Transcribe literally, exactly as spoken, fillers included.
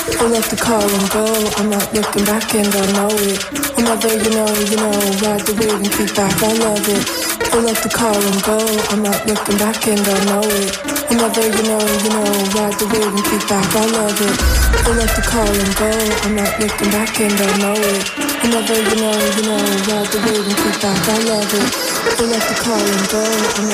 I left the car and go, I'm not looking back and I know it. Whenever you know, you know, ride the wave and kick back, I love it. I left the car and go, I'm not looking back and I know it. Whenever you know, you know, ride the wave and kick back, I love it. I left the car and go, I'm not looking back and I know it. Whenever you know, you know, ride the wave and kick back, I love it. I left the car and go, I'm not